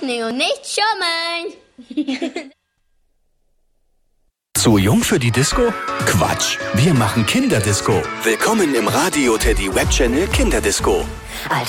beachten und nicht schummeln. Zu jung für die Disco? Quatsch, wir machen Kinderdisco. Willkommen im Radio Teddy Web Channel Kinderdisco.